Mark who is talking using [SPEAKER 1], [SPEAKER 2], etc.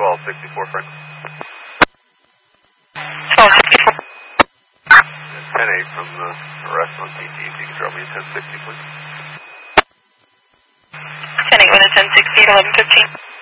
[SPEAKER 1] 1264, Frank.
[SPEAKER 2] 1264.
[SPEAKER 1] 10-8 from the arrest on TT, if you can drop me a 1060, please.
[SPEAKER 2] 10-8 with a 1060 at 1115.